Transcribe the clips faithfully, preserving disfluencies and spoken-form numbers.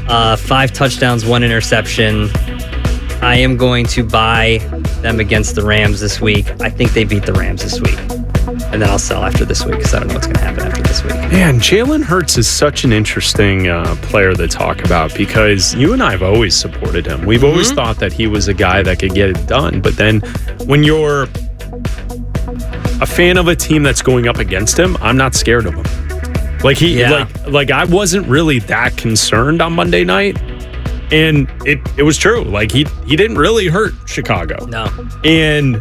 Uh, five touchdowns, one interception. I am going to buy them against the Rams this week. I think they beat the Rams this week. And then I'll sell after this week because I don't know what's going to happen after this week. Man, Jalen Hurts is such an interesting uh, player to talk about because you and I have always supported him. We've mm-hmm. always thought that he was a guy that could get it done. But then when you're a fan of a team that's going up against him, I'm not scared of him. Like he, yeah. like, like I wasn't really that concerned on Monday night. And it, it was true. Like, he he didn't really hurt Chicago. No. And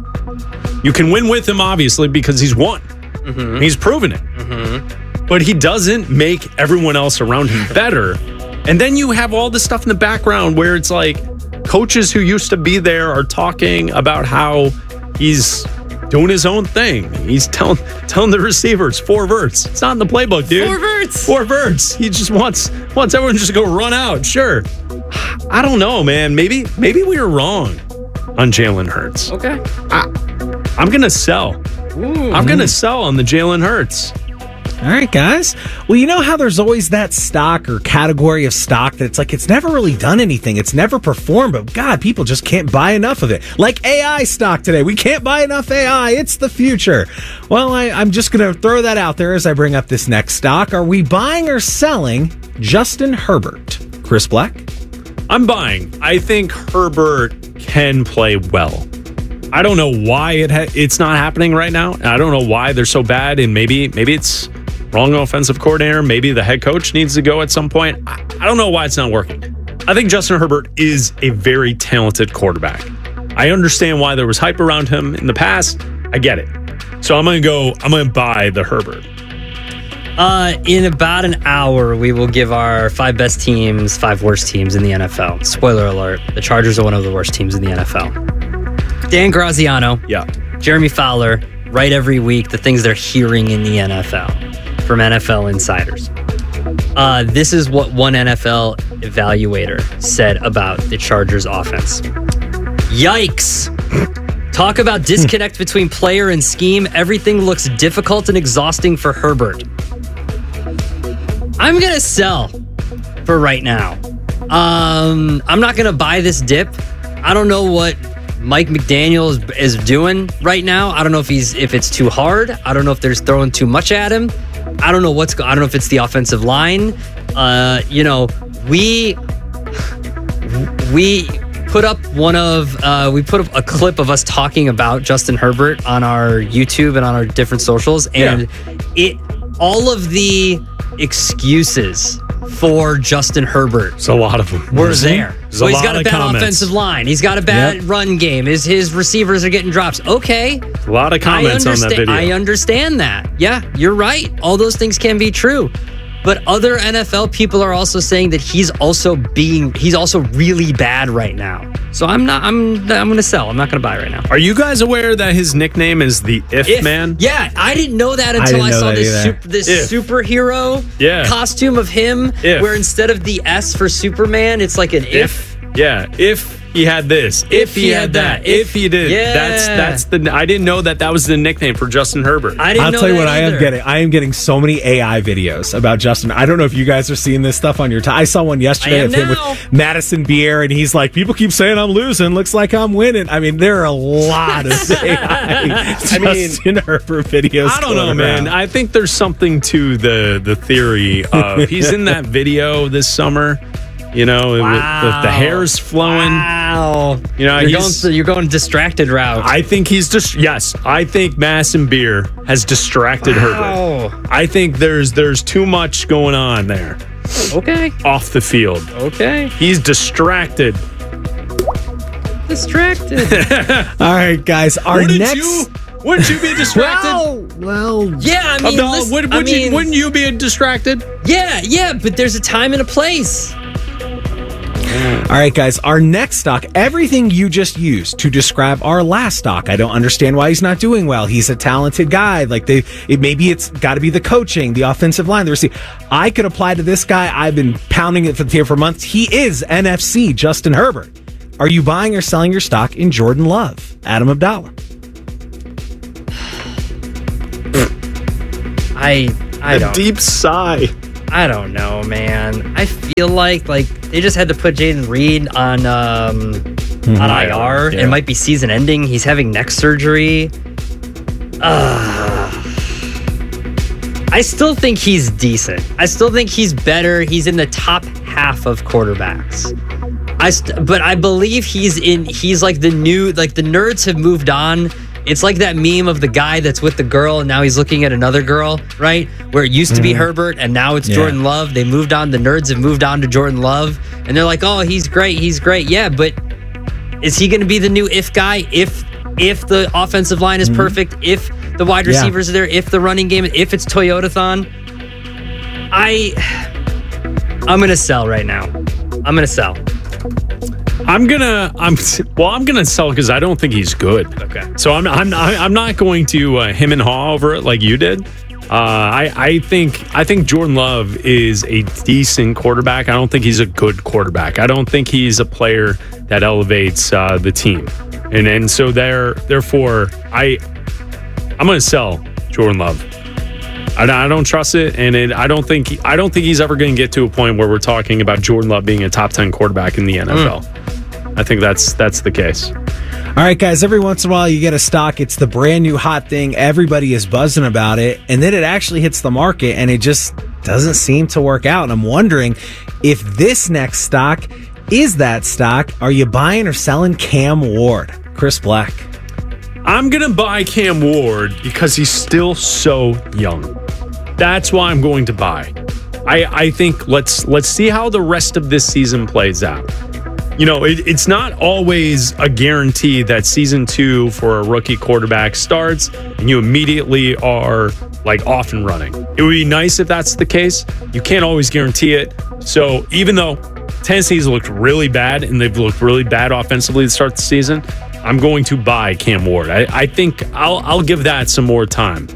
you can win with him, obviously, because he's won. Mm-hmm. He's proven it. Mm-hmm. But he doesn't make everyone else around him better. And then you have all this stuff in the background where it's like coaches who used to be there are talking about how he's doing his own thing. He's telling telling the receivers, four verts. It's not in the playbook, dude. Four verts. Four verts. He just wants wants everyone just to go run out. Sure. I don't know, man. Maybe maybe we were wrong on Jalen Hurts. Okay. I, I'm going to sell. Ooh. I'm going to sell on the Jalen Hurts. All right, guys. Well, you know how there's always that stock or category of stock that's like it's never really done anything. It's never performed, but God, people just can't buy enough of it. Like A I stock today. We can't buy enough A I. It's the future. Well, I, I'm just going to throw that out there as I bring up this next stock. Are we buying or selling Justin Herbert? Chris Black? I'm buying. I think Herbert can play well. I don't know why it ha- it's not happening right now. I don't know why they're so bad, and maybe maybe it's wrong offensive coordinator. Maybe the head coach needs to go at some point. I, I don't know why it's not working. I think Justin Herbert is a very talented quarterback. I understand why there was hype around him in the past. I get it. So I'm going to go, I'm going to buy the Herbert. Uh, in about an hour, we will give our five best teams, five worst teams in the N F L. Spoiler alert, the Chargers are one of the worst teams in the N F L. Dan Graziano, yeah, Jeremy Fowler, write every week the things they're hearing in the N F L from N F L insiders. Uh, this is what one N F L evaluator said about the Chargers offense. Yikes. Talk about disconnect between player and scheme. Everything looks difficult and exhausting for Herbert. I'm going to sell for right now. Um, I'm not going to buy this dip. I don't know what Mike McDaniel is, is doing right now. I don't know if he's if it's too hard. I don't know if there's throwing too much at him. I don't know what's I don't know if it's the offensive line. Uh, you know, we we put up one of uh, we put up a clip of us talking about Justin Herbert on our YouTube and on our different socials, and yeah. it all of the excuses for Justin Herbert. It's a lot of them. We're there. There's so a he's lot got a of bad comments. offensive line. He's got a bad Yep. run game. His his receivers are getting drops. Okay. A lot of comments on that video. I understand that. Yeah, you're right. All those things can be true. But other N F L people are also saying that he's also being he's also really bad right now. So I'm not I'm I'm going to sell. I'm not going to buy right now. Are you guys aware that his nickname is the If, If Man? Yeah, I didn't know that until I, I saw this either. super, this If. superhero Yeah. costume of him If. where instead of the S for Superman, it's like an if. If. Yeah. If he had this. If, he had that. If, he did. Yeah. That's that's the I didn't know that that was the nickname for Justin Herbert. I didn't I'll know tell you that what either. I am getting. I am getting so many A I videos about Justin. I don't know if you guys are seeing this stuff on your time. I saw one yesterday I am of him now. with Madison Beer, and he's like, people keep saying I'm losing. Looks like I'm winning. I mean, there are a lot of A I I mean, Justin Herbert videos. I don't know, going man. around. I think there's something to the the theory of he's in that video this summer. You know, Wow. with, with the hair's flowing. Wow. You know, you're he's- going, you're going distracted route. I think he's just yes. I think Madison Beer has distracted Wow. Herbert. I think there's there's too much going on there Okay. off the field. Okay. He's distracted. Distracted. All right, guys. Our Wouldn't next. you? Wouldn't you be distracted? Well, well, yeah, I mean, Abdallah, listen, would, I would mean you, wouldn't you be distracted? yeah, yeah, but there's a time and a place. All right, guys, our next stock, everything you just used to describe our last stock. I don't understand why he's not doing well. He's a talented guy. Like they, it, maybe it's got to be the coaching, the offensive line, the receiver. I could apply to this guy. I've been pounding it for, here for months. He is N F C Justin Herbert. Are you buying or selling your stock in Jordan Love? Adam Abdallah. I I A don't deep sigh. I don't know, man. I feel like like they just had to put Jaden Reed on um, mm-hmm. on I R. Yeah. It might be season ending. He's having neck surgery. Uh, I still think he's decent. I still think he's better. He's in the top half of quarterbacks. I st- but I believe he's in. He's like the new. Like the nerds have moved on. It's like that meme of the guy that's with the girl and now he's looking at another girl, right? Where it used to be mm-hmm. Herbert and now it's yeah. Jordan Love. They moved on. The nerds have moved on to Jordan Love. And they're like, oh, he's great. He's great. Yeah, but is he going to be the new if guy? If if the offensive line is mm-hmm. perfect, if the wide receivers yeah. are there, if the running game, if it's Toyotathon, I, I'm going to sell right now. I'm going to sell. I'm gonna, I'm well. I'm gonna sell because I don't think he's good. Okay. So I'm, I'm, I'm not going to uh, him and haw over it like you did. Uh, I, I think, I think Jordan Love is a decent quarterback. I don't think he's a good quarterback. I don't think he's a player that elevates uh, the team, and and so there, therefore, I, I'm gonna sell Jordan Love. I, I don't trust it, and it, I don't think, I don't think he's ever going to get to a point where we're talking about Jordan Love being a top ten quarterback in the N F L. Mm. I think that's that's the case. All right, guys, every once in a while you get a stock. It's the brand new hot thing. Everybody is buzzing about it. And then it actually hits the market and it just doesn't seem to work out. And I'm wondering if this next stock is that stock. Are you buying or selling Cam Ward? Chris Black. I'm going to buy Cam Ward because he's still so young. That's why I'm going to buy. I, I think let's let's see how the rest of this season plays out. You know, it, it's not always a guarantee that season two for a rookie quarterback starts and you immediately are like off and running. It would be nice if that's the case. You can't always guarantee it. So even though Tennessee's looked really bad and they've looked really bad offensively to start the season, I'm going to buy Cam Ward. I, I think I'll I'll give that some more time.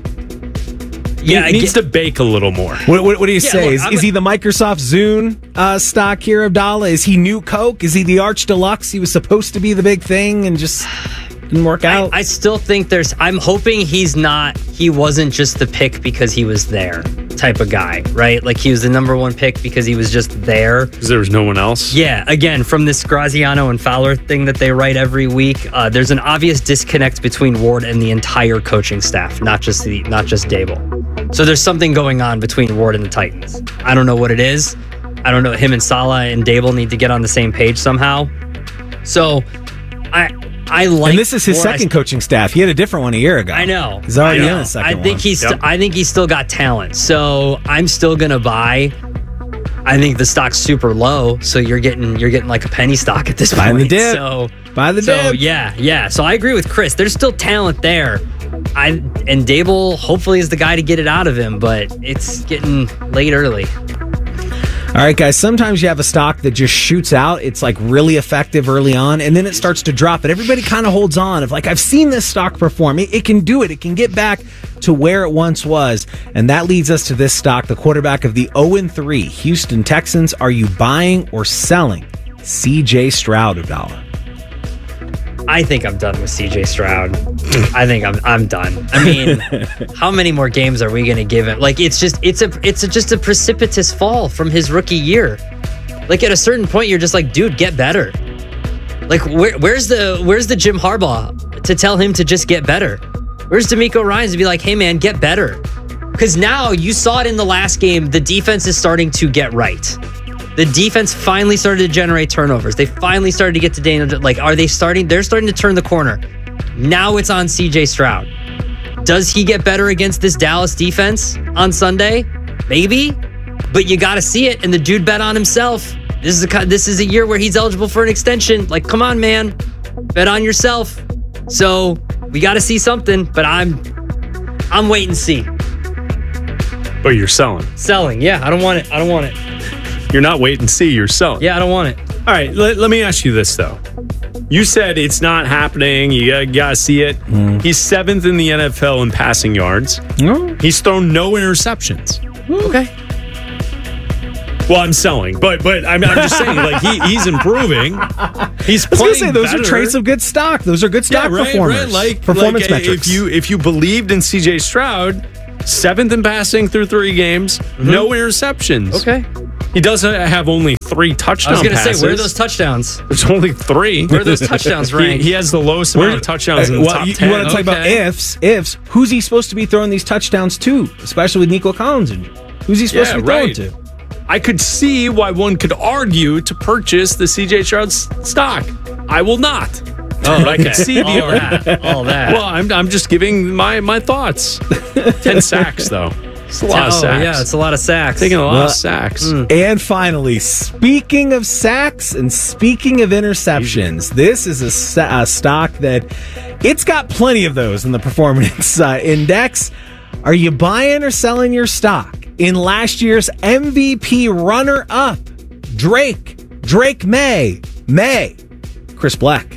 Yeah, he needs to bake a little more. What, what, what do you yeah, say? Look, is, is he the Microsoft Zune uh, stock here, Abdallah? Is he new Coke? Is he the Arch Deluxe? He was supposed to be the big thing and just didn't work out. I, I still think there's. I'm hoping he's not. He wasn't just the pick because he was there type of guy, right? Like he was the number one pick because he was just there. Because there was no one else. Yeah. Again, from this Graziano and Fowler thing that they write every week, uh, there's an obvious disconnect between Ward and the entire coaching staff, not just the not just Dable. So there's something going on between Ward and the Titans. I don't know what it is. I don't know. Him and Saleh and Dable need to get on the same page somehow. So I I like. And this is his Ward. second coaching staff. He had a different one a year ago. I know. He's already on his second I think one. he's. Yep. St- I think he's still got talent. So I'm still gonna buy. I think the stock's super low, so you're getting you're getting like a penny stock at this Buy point. the dip. So buy the so, dip. yeah, yeah. So I agree with Chris. There's still talent there. I and Dable hopefully is the guy to get it out of him, but it's getting late early. All right, guys, sometimes you have a stock that just shoots out. It's like really effective early on, and then it starts to drop. But everybody kind of holds on of like, I've seen this stock perform. It, it can do it. It can get back to where it once was. And that leads us to this stock, the quarterback of the oh and three Houston Texans. Are you buying or selling C J Stroud, Abdallah? I think I'm done with C J Stroud. I think I'm I'm done. I mean, how many more games are we going to give him? Like, it's just it's a it's a, just a precipitous fall from his rookie year. Like, at a certain point, you're just like, dude, get better. Like, where, where's the where's the Jim Harbaugh to tell him to just get better? Where's DeMeco Ryans to be like, hey man, get better? Because now you saw it in the last game. The defense is starting to get right. The defense finally started to generate turnovers. They finally started to get to Daniel. Like, are they starting? They're starting to turn the corner. Now it's on C J Stroud. Does he get better against this Dallas defense on Sunday? Maybe, but you got to see it. And the dude bet on himself. This is a this is a year where he's eligible for an extension. Like, come on, man, bet on yourself. So we got to see something. But I'm I'm wait and see. But you're selling. Selling, yeah. I don't want it. I don't want it. You're not wait and see, you're selling. Yeah, I don't want it. All right, let, let me ask you this, though. You said it's not happening. You got, got to see it. Mm. He's seventh in the N F L in passing yards. Mm. He's thrown no interceptions. Okay. Well, I'm selling, but but I'm, I'm just saying, like, he, he's improving. He's playing I was say, those better. are traits of good stock. Those are good stock yeah, right, performers. Right. Like, performance like, metrics. If you, if you believed in C J Stroud, Seventh in passing through three games. Mm-hmm. No interceptions. Okay. He doesn't have only three touchdown passes. I was going to say, where are those touchdowns? There's only three. Where are those touchdowns ranked? he, he has the lowest amount of touchdowns uh, in the well, top you, ten. You want to talk okay. about ifs? Ifs. Who's he supposed to be throwing these touchdowns to? Especially with Nico Collins injured. Who's he supposed yeah, to be throwing right. to? I could see why one could argue to purchase the C J Stroud stock. I will not. Oh, but I can see the all that. All that. Well, I'm I'm just giving my my thoughts. Ten sacks though. It's a lot oh, of sacks. Yeah, it's a lot of sacks. Taking a lot well, of sacks. Mm. And finally, speaking of sacks and speaking of interceptions, this is a, sa- a stock that it's got plenty of those in the performance uh, index. Are you buying or selling your stock in last year's M V P runner-up? Drake, Drake May, May, Chris Black.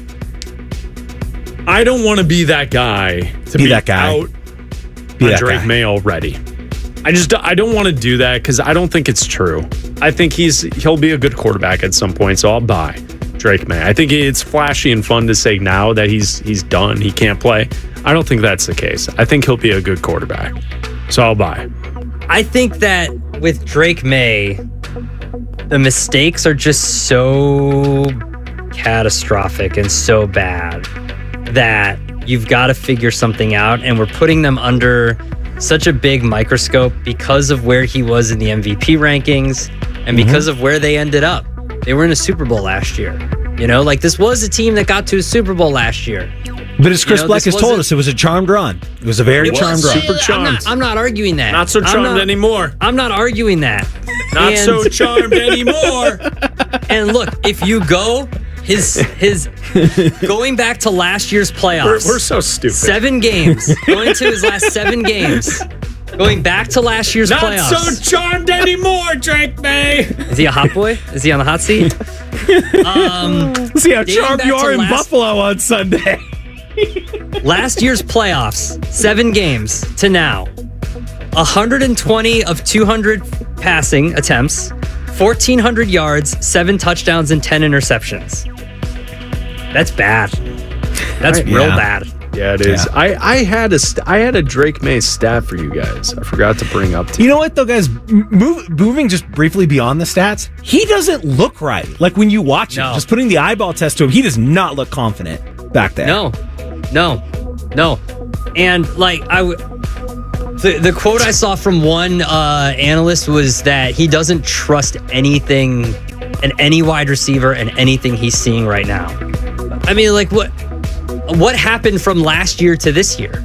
I don't want to be that guy to be, be that guy. out be on that Drake guy. May already. I just I don't want to do that because I don't think it's true. I think he's he'll be a good quarterback at some point, so I'll buy Drake May. I think it's flashy and fun to say now that he's he's done, he can't play. I don't think that's the case. I think he'll be a good quarterback, so I'll buy. I think that with Drake May, the mistakes are just so catastrophic and so bad that you've got to figure something out, and we're putting them under such a big microscope because of where he was in the M V P rankings and because mm-hmm. of where they ended up. They were in a Super Bowl last year. You know, like this was a team that got to a Super Bowl last year. But as Chris you know, Black has told us, it was a charmed run. It was a very charmed run. Super charmed. I'm not, I'm not arguing that. Not so charmed not, anymore. I'm not arguing that. Not and, so charmed anymore. And look, if you go his his going back to last year's playoffs, we're, we're so stupid. Seven games, going to his last seven games, going back to last year's not playoffs. Not so charmed anymore, Drake May. Is he a hot boy? Is he on the hot seat? Um, Let's see how charmed you are in last, Buffalo on Sunday. Last year's playoffs, seven games to now, one hundred twenty of two hundred passing attempts, fourteen hundred yards, seven touchdowns, and ten interceptions. That's bad. That's right, real yeah. bad. Yeah, it is. Yeah. I, I had a st- I had a Drake May stat for you guys. I forgot to bring up. To you know what though, guys? Move, moving just briefly beyond the stats, he doesn't look right. Like when you watch no. him, just putting the eyeball test to him, he does not look confident back there. No, no, no. And like I would. The, the quote I saw from one uh, analyst was that he doesn't trust anything and any wide receiver and anything he's seeing right now. I mean, like what what happened from last year to this year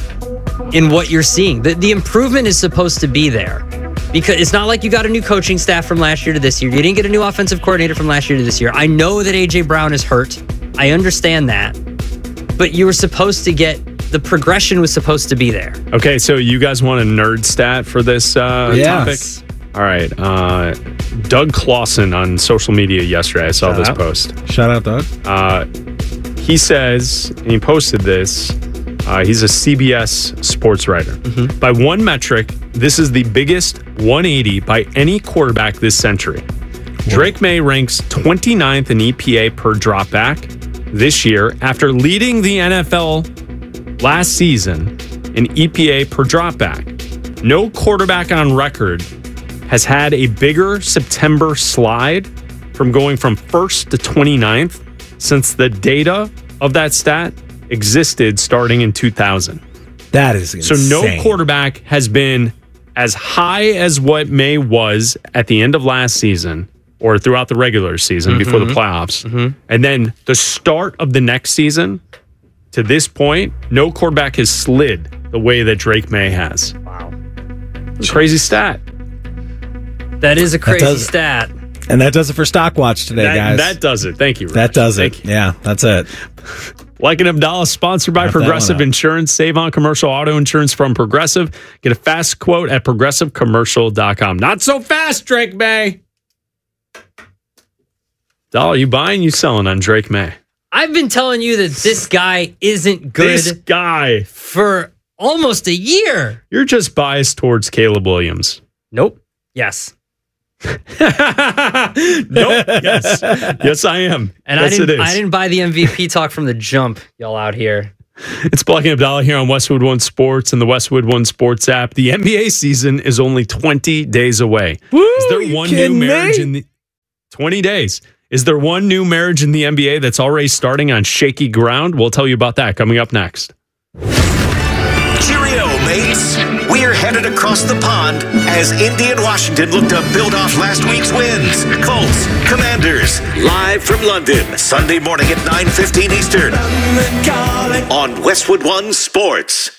in what you're seeing? The, the improvement is supposed to be there because it's not like you got a new coaching staff from last year to this year. You didn't get a new offensive coordinator from last year to this year. I know that A J Brown is hurt. I understand that. But you were supposed to get the progression was supposed to be there. Okay, so you guys want a nerd stat for this uh, yes. topic? All right. Uh, Doug Clawson on social media yesterday. I saw Shout this out. post. Shout out, Doug. Uh, he says, and he posted this, uh, he's a C B S sports writer. Mm-hmm. By one metric, this is the biggest one eighty by any quarterback this century. Whoa. Drake May ranks twenty-ninth in E P A per dropback this year after leading the N F L last season in E P A per dropback. No quarterback on record has had a bigger September slide from going from first to twenty-ninth since the data of that stat existed starting in two thousand. That is insane. So no quarterback has been as high as what May was at the end of last season or throughout the regular season mm-hmm. before the playoffs. Mm-hmm. And then the start of the next season to this point, no quarterback has slid the way that Drake May has. Wow. It's a crazy stat. That is a crazy does, stat. And that does it for Stock Watch today, that, guys. That does it. Thank you, Rich. That does Thank it. You. Yeah, that's it. Like an Abdallah, sponsored by Progressive Insurance. Save on commercial auto insurance from Progressive. Get a fast quote at progressive commercial dot com. Not so fast, Drake May. Dollar, you buying, you selling on Drake May? I've been telling you that this guy isn't good This guy. for almost a year. You're just biased towards Caleb Williams. Nope. Yes. Nope. Yes. Yes, I am. And yes, I didn't it is. I didn't buy the M V P talk from the jump, y'all out here. It's Blocking Abdallah here on Westwood One Sports and the Westwood One Sports app. The N B A season is only twenty days away. Woo, is there one new marriage me? in the twenty days? Is there one new marriage in the N B A that's already starting on shaky ground? We'll tell you about that coming up next. Cheerio, mates. We're headed across the pond as Indy and Washington look to build off last week's wins. Colts, Commanders, live from London, Sunday morning at nine fifteen Eastern on Westwood One Sports.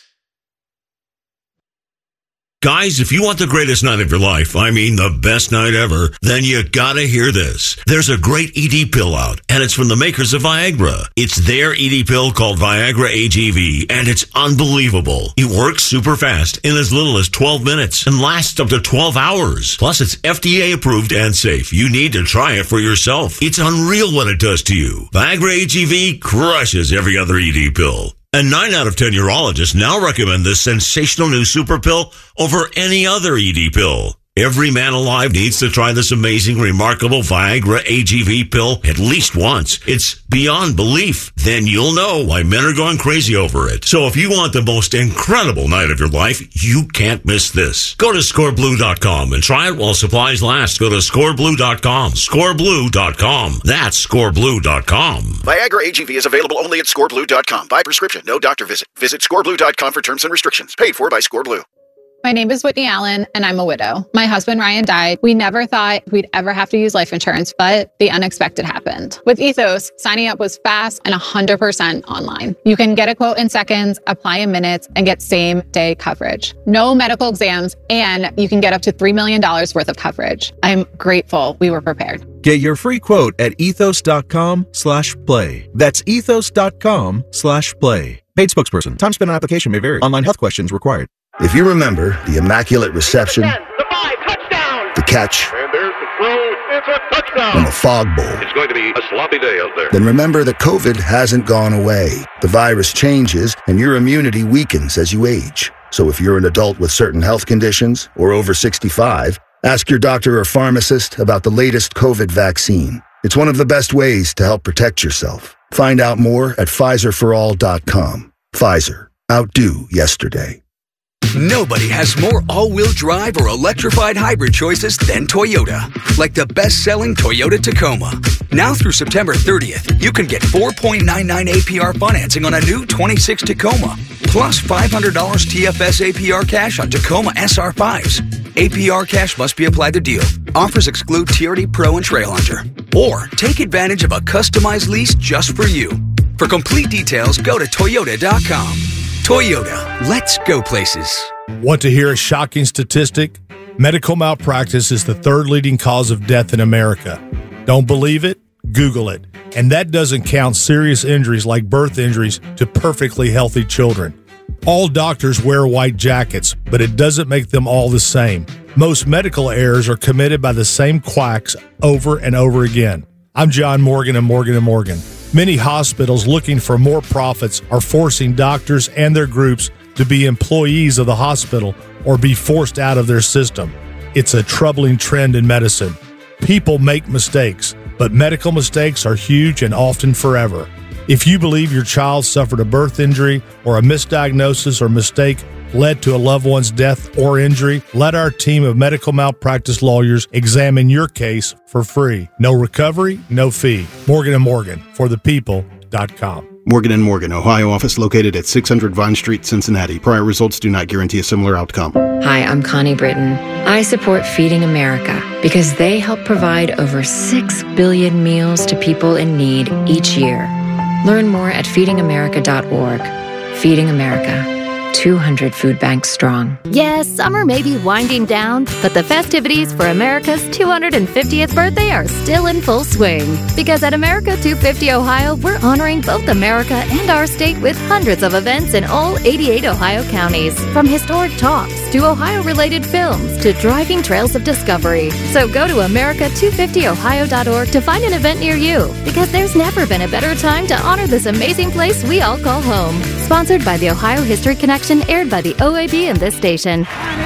Guys, if you want the greatest night of your life, I mean the best night ever, then you gotta hear this. There's a great E D pill out, and it's from the makers of Viagra. It's their E D pill called Viagra A G V, and it's unbelievable. It works super fast in as little as twelve minutes and lasts up to twelve hours. Plus, it's F D A approved and safe. You need to try it for yourself. It's unreal what it does to you. Viagra A G V crushes every other E D pill. And nine out of ten urologists now recommend this sensational new super pill over any other E D pill. Every man alive needs to try this amazing, remarkable Viagra A G V pill at least once. It's beyond belief. Then you'll know why men are going crazy over it. So if you want the most incredible night of your life, you can't miss this. Go to score blue dot com and try it while supplies last. Go to score blue dot com. score blue dot com. That's score blue dot com. Viagra A G V is available only at score blue dot com. By prescription, no doctor visit. Visit score blue dot com for terms and restrictions. Paid for by ScoreBlue. My name is Whitney Allen, and I'm a widow. My husband, Ryan, died. We never thought we'd ever have to use life insurance, but the unexpected happened. With Ethos, signing up was fast and one hundred percent online. You can get a quote in seconds, apply in minutes, and get same-day coverage. No medical exams, and you can get up to three million dollars worth of coverage. I'm grateful we were prepared. Get your free quote at ethos.com slash play. That's ethos.com slash play. Paid spokesperson. Time spent on application may vary. Online health questions required. If you remember the immaculate reception, ten, the, five, touchdown. the catch, and there's the throw, it's a touchdown. and the fog bowl, it's going to be a sloppy day out there. Then remember that COVID hasn't gone away. The virus changes, and your immunity weakens as you age. So if you're an adult with certain health conditions or over sixty-five, ask your doctor or pharmacist about the latest COVID vaccine. It's one of the best ways to help protect yourself. Find out more at Pfizer for all dot com. Pfizer. Outdo yesterday. Nobody has more all-wheel drive or electrified hybrid choices than Toyota. Like the best-selling Toyota Tacoma. Now through September thirtieth, you can get four point nine nine A P R financing on a new twenty-six Tacoma. Plus five hundred dollars T F S A P R cash on Tacoma S R fives. A P R cash must be applied to deal. Offers exclude T R D Pro and Trail Hunter. Or take advantage of a customized lease just for you. For complete details, go to toyota dot com. Toyota, let's go places. Want to hear a shocking statistic? Medical malpractice is the third leading cause of death in America. Don't believe it? Google it. And that doesn't count serious injuries like birth injuries to perfectly healthy children. All doctors wear white jackets, but it doesn't make them all the same. Most medical errors are committed by the same quacks over and over again. I'm John Morgan of Morgan and Morgan. Many hospitals looking for more profits are forcing doctors and their groups to be employees of the hospital or be forced out of their system. It's a troubling trend in medicine. People make mistakes, but medical mistakes are huge and often forever. If you believe your child suffered a birth injury or a misdiagnosis or mistake led to a loved one's death or injury, let our team of medical malpractice lawyers examine your case for free. No recovery, no fee. Morgan and Morgan, for the people dot com. Morgan and Morgan, Ohio office located at six hundred Vine Street, Cincinnati. Prior results do not guarantee a similar outcome. Hi, I'm Connie Britton. I support Feeding America because they help provide over six billion meals to people in need each year. Learn more at feeding america dot org. Feeding America. two hundred food banks strong. Yes, summer may be winding down, but the festivities for America's two hundred fiftieth birthday are still in full swing. Because at America two fifty Ohio, we're honoring both America and our state with hundreds of events in all eighty-eight Ohio counties. From historic talks to Ohio-related films to driving trails of discovery. So go to america two fifty ohio dot org to find an event near you. Because there's never been a better time to honor this amazing place we all call home. Sponsored by the Ohio History Connection. Aired by the O A B and this station.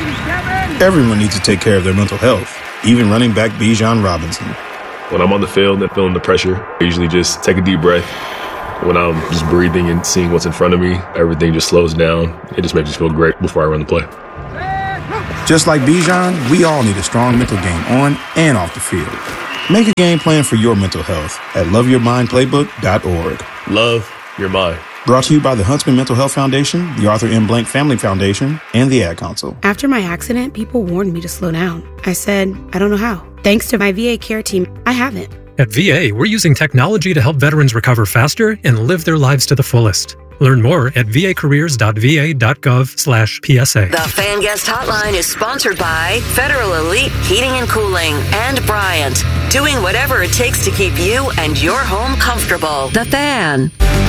Everyone needs to take care of their mental health, even running back Bijan Robinson. When I'm on the field and feeling the pressure, I usually just take a deep breath, when I'm just breathing and seeing what's in front of me, everything just slows down. It just makes me feel great before I run the play. Just like Bijan, we all need a strong mental game on and off the field. Make a game plan for your mental health at love your mind playbook dot org. Love your mind. Brought to you by the Huntsman Mental Health Foundation, the Arthur M. Blank Family Foundation, and the Ad Council. After my accident, people warned me to slow down. I said, I don't know how. Thanks to my V A care team, I haven't. At V A, we're using technology to help veterans recover faster and live their lives to the fullest. Learn more at v a careers dot v a dot gov slash P S A. The Fan Guest Hotline is sponsored by Federal Elite Heating and Cooling and Bryant, doing whatever it takes to keep you and your home comfortable. The Fan.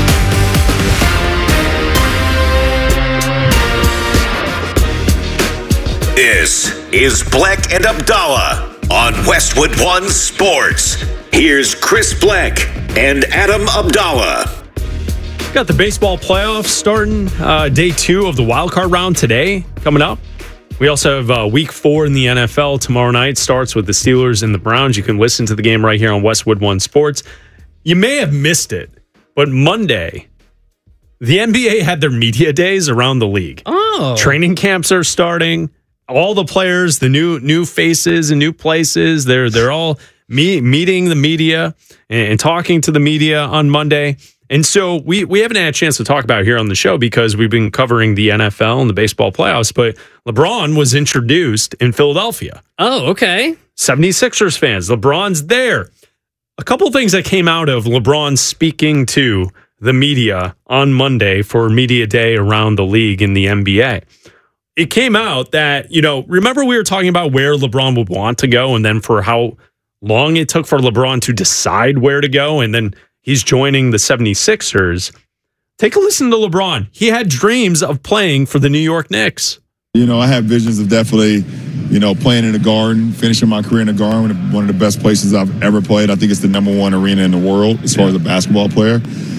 This is Bleck and Abdallah on Westwood One Sports. Here's Chris Bleck and Adam Abdallah. Got the baseball playoffs starting, uh, day two of the wild card round today coming up. We also have uh, week four in the N F L tomorrow night. Starts with the Steelers and the Browns. You can listen to the game right here on Westwood One Sports. You may have missed it, but Monday, the N B A had their media days around the league. Oh. Training camps are starting. All the players, the new new faces and new places, they're they're all me, meeting the media and, and talking to the media on Monday. And so we we haven't had a chance to talk about it here on the show because we've been covering the N F L and the baseball playoffs, but LeBron was introduced in Philadelphia. Oh, okay. seventy-sixers fans, LeBron's there. A couple things that came out of LeBron speaking to the media on Monday for media day around the league in the N B A. It came out that, you know, remember we were talking about where LeBron would want to go and then for how long it took for LeBron to decide where to go, and then he's joining the seventy-sixers. Take a listen to LeBron. He had dreams of playing for the New York Knicks. You know, I have visions of definitely, you know, playing in the Garden, finishing my career in the Garden, one of the best places I've ever played. I think it's the number one arena in the world as far as a basketball player.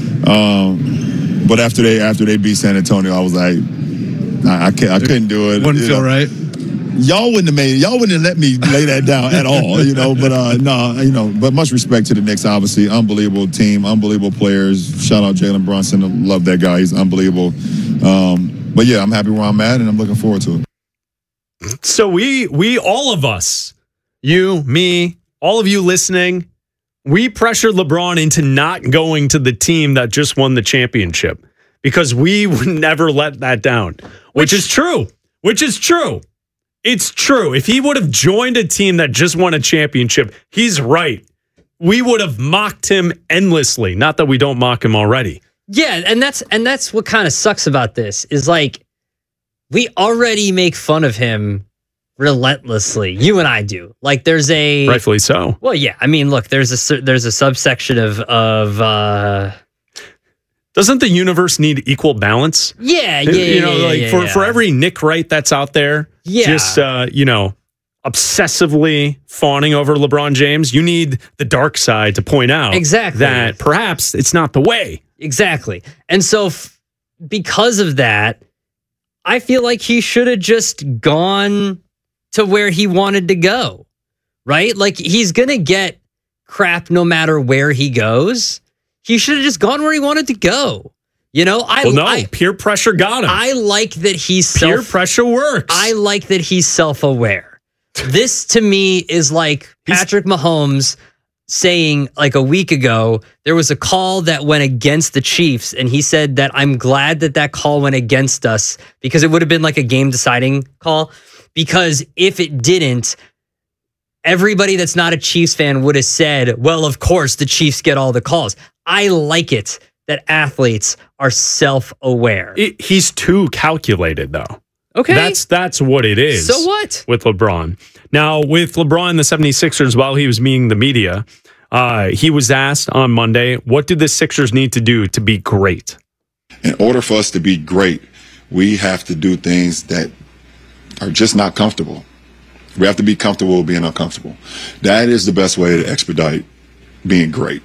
Um, but after they after they beat San Antonio, I was like, I, I, can't, I couldn't do it. Wouldn't feel know. right. Y'all wouldn't have made it. Y'all wouldn't have let me lay that down at all, you know. But uh, no, you know. But much respect to the Knicks, obviously, unbelievable team, unbelievable players. Shout out Jalen Brunson, love that guy. He's unbelievable. Um, but yeah, I'm happy where I'm at, and I'm looking forward to it. So we we all of us, you, me, all of you listening, we pressured LeBron into not going to the team that just won the championship because we would never let that down, which, which is true. Which is true. It's true. If he would have joined a team that just won a championship, he's right. We would have mocked him endlessly. Not that we don't mock him already. Yeah, and that's and that's what kind of sucks about this is like we already make fun of him relentlessly. You and I do. Like there's a rightfully so. Well, yeah. I mean, look, there's a there's a subsection of of. Uh, Doesn't the universe need equal balance? Yeah, yeah, you know, yeah, like yeah, for yeah. for every Nick Wright that's out there, yeah. just uh, you know, obsessively fawning over LeBron James, you need the dark side to point out exactly that perhaps it's not the way. Exactly, and so f- because of that, I feel like he should have just gone to where he wanted to go, right? Like he's gonna get crap no matter where he goes. He should have just gone where he wanted to go. You know, I well, no, I, peer pressure got him. I like that he's self, peer pressure works. I like that he's self-aware. This to me is like Patrick Mahomes saying like a week ago, there was a call that went against the Chiefs. And he said that I'm glad that that call went against us because it would have been like a game deciding call. Because if it didn't, everybody that's not a Chiefs fan would have said, well, of course the Chiefs get all the calls. I like it that athletes are self-aware. It, he's too calculated, though. Okay. That's that's what it is. So what? With LeBron. Now, with LeBron, the seventy-sixers, while he was meeting the media, uh, he was asked on Monday, what do the Sixers need to do to be great? In order for us to be great, we have to do things that are just not comfortable. We have to be comfortable with being uncomfortable. That is the best way to expedite being great.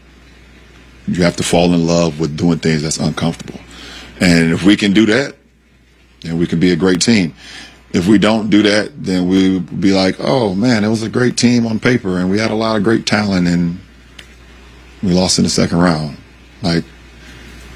You have to fall in love with doing things that's uncomfortable. And if we can do that, then we can be a great team. If we don't do that, then we'll be like, oh, man, it was a great team on paper, and we had a lot of great talent, and we lost in the second round. Like,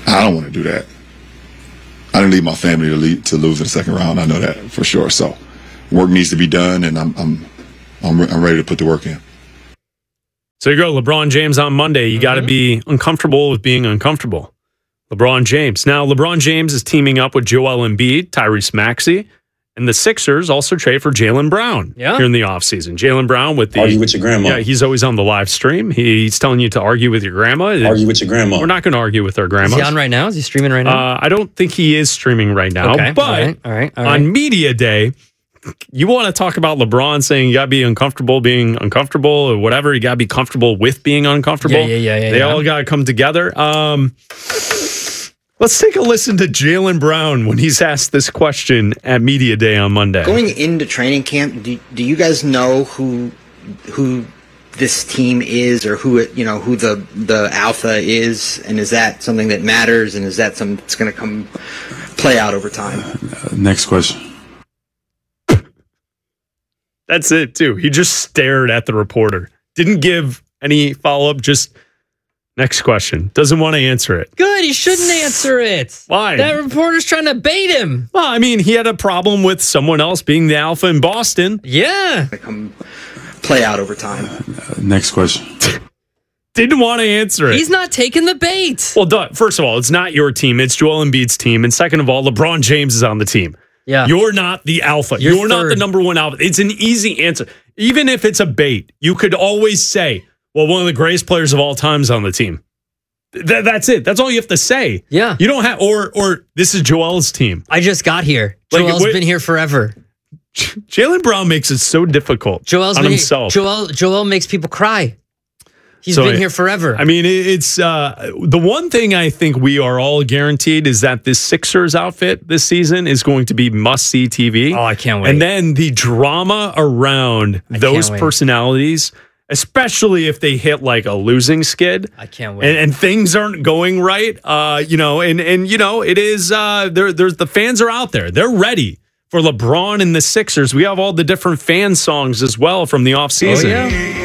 I don't want to do that. I didn't leave my family to, lead, to lose in the second round. I know that for sure. So work needs to be done, and I'm I'm I'm, I'm ready to put the work in. So you go, LeBron James on Monday. You mm-hmm. got to be uncomfortable with being uncomfortable. LeBron James. Now, LeBron James is teaming up with Joel Embiid, Tyrese Maxey, and the Sixers also trade for Jaylen Brown yeah. here in the offseason. Jaylen Brown with the... Argue with your grandma. Yeah, he's always on the live stream. He, he's telling you to argue with your grandma. Argue with your grandma. We're not going to argue with our grandmas. Is he on right now? Is he streaming right now? Uh, I don't think he is streaming right now. Okay. But all right. All right. All right. on Media Day... You want to talk about LeBron saying you got to be uncomfortable being uncomfortable or whatever. You got to be comfortable with being uncomfortable. Yeah, yeah, yeah. yeah they yeah. all got to come together. Um, let's take a listen to Jaylen Brown when he's asked this question at Media Day on Monday. Going into training camp, do, do you guys know who who this team is, or who it, you know who the the alpha is, and is that something that matters, and is that something that's going to come play out over time? Uh, next question. That's it, too. He just stared at the reporter. Didn't give any follow-up, just next question. Doesn't want to answer it. Good, he shouldn't answer it. Why? That reporter's trying to bait him. Well, I mean, he had a problem with someone else being the alpha in Boston. Yeah. Come play out over time. Uh, next question. Didn't want to answer it. He's not taking the bait. Well, duh, first of all, it's not your team. It's Joel Embiid's team. And second of all, LeBron James is on the team. Yeah. You're not the alpha. You're, You're not the number one alpha. It's an easy answer. Even if it's a bait, you could always say, well, one of the greatest players of all time is on the team. Th- that's it. That's all you have to say. Yeah. You don't have, or or this is Joel's team. I just got here. Like, Joel's wait, been here forever. Jaylen Brown makes it so difficult Joel's on been himself. Here. Joel, Joel makes people cry. He's So been it- here forever. I mean, it- it's uh, the one thing I think we are all guaranteed is that this Sixers outfit this season is going to be must-see T V. Oh, I can't wait. And then the drama around I those can't wait. personalities, especially if they hit like a losing skid. I can't wait. And, and things aren't going right, uh, you know, and and you know, it is uh, there. There's the fans are out there. They're ready for LeBron and the Sixers. We have all the different fan songs as well from the offseason. Oh, yeah.